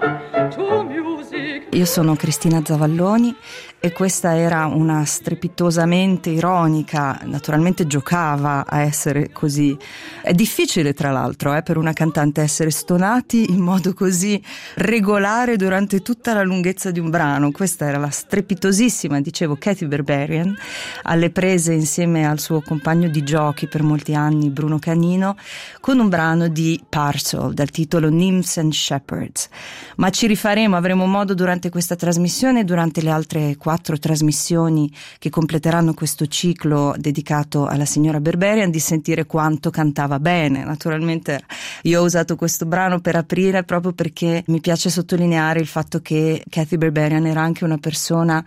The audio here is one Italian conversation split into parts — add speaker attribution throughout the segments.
Speaker 1: Io sono Cristina Zavalloni e questa era una strepitosamente ironica, naturalmente giocava a essere così. È difficile tra l'altro per una cantante essere stonati in modo così regolare durante tutta la lunghezza di un brano. Questa era la strepitosissima, dicevo, Katy Berberian, alle prese insieme al suo compagno di giochi per molti anni, Bruno Canino, con un brano di Parcel dal titolo Nymphs and Shepherds. Ma ci rifaremo, avremo modo durante questa trasmissione e durante le altre 4 trasmissioni che completeranno questo ciclo dedicato alla signora Berberian di sentire quanto cantava bene. Naturalmente io ho usato questo brano per aprire proprio perché mi piace sottolineare il fatto che Katy Berberian era anche una persona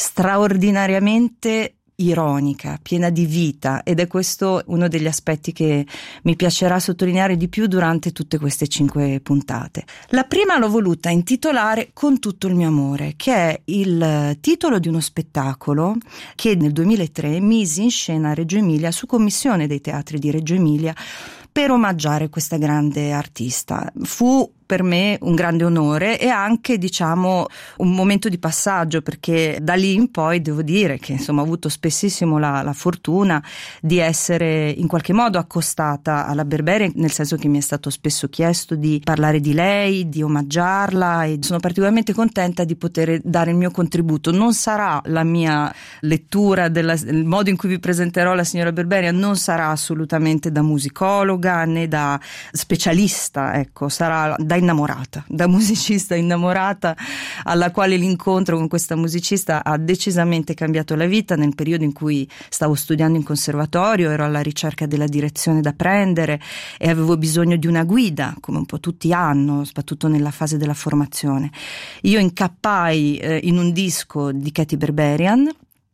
Speaker 1: straordinariamente ironica, piena di vita, ed è questo uno degli aspetti che mi piacerà sottolineare di più durante tutte queste 5 puntate. La prima l'ho voluta intitolare Con tutto il mio amore, che è il titolo di uno spettacolo che nel 2003 misi in scena a Reggio Emilia su commissione dei teatri di Reggio Emilia per omaggiare questa grande artista. Fu per me un grande onore e anche, diciamo, un momento di passaggio, perché da lì in poi devo dire che insomma ho avuto spessissimo la fortuna di essere in qualche modo accostata alla Berberian, nel senso che mi è stato spesso chiesto di parlare di lei, di omaggiarla, e sono particolarmente contenta di poter dare il mio contributo. Non sarà la mia lettura il modo in cui vi presenterò la signora Berberian, non sarà assolutamente da musicologa né da specialista, ecco, sarà da innamorata, da musicista innamorata, alla quale l'incontro con questa musicista ha decisamente cambiato la vita. Nel periodo in cui stavo studiando in conservatorio ero alla ricerca della direzione da prendere e avevo bisogno di una guida, come un po' tutti hanno, soprattutto nella fase della formazione. Io incappai in un disco di Katy Berberian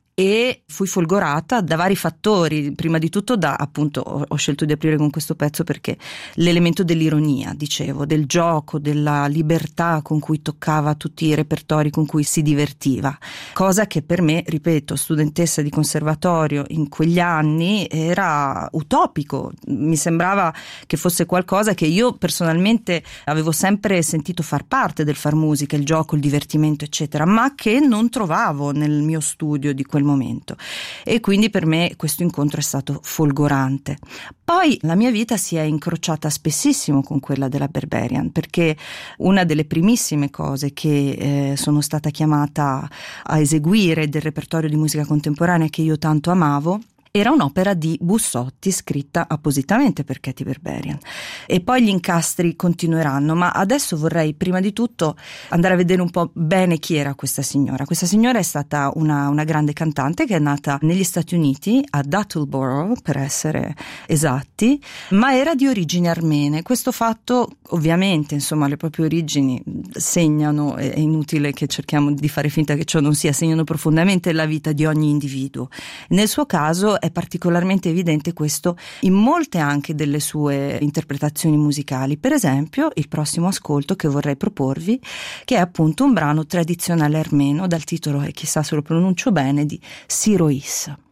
Speaker 1: e fui folgorata da vari fattori. Prima di tutto appunto ho scelto di aprire con questo pezzo perché l'elemento dell'ironia, dicevo, del gioco, della libertà con cui toccava tutti i repertori con cui si divertiva, cosa che per me, ripeto, studentessa di conservatorio in quegli anni, era utopico. Mi sembrava che fosse qualcosa che io personalmente avevo sempre sentito far parte del far musica, il gioco, il divertimento eccetera, ma che non trovavo nel mio studio di quel momento, e quindi per me questo incontro è stato folgorante. Poi la mia vita si è incrociata spessissimo con quella della Berberian, perché una delle primissime cose che sono stata chiamata a eseguire del repertorio di musica contemporanea che io tanto amavo era un'opera di Bussotti scritta appositamente per Katy Berberian, e poi gli incastri continueranno, ma adesso vorrei prima di tutto andare a vedere un po' bene chi era questa signora. Questa signora è stata una grande cantante che è nata negli Stati Uniti, ad Attleboro per essere esatti, ma era di origini armene. Questo fatto ovviamente, insomma, le proprie origini segnano, è inutile che cerchiamo di fare finta che ciò non sia, segnano profondamente la vita di ogni individuo. Nel suo caso è particolarmente evidente questo in molte anche delle sue interpretazioni musicali. Per esempio il prossimo ascolto che vorrei proporvi, che è appunto un brano tradizionale armeno dal titolo, e chissà se lo pronuncio bene, di Sirois.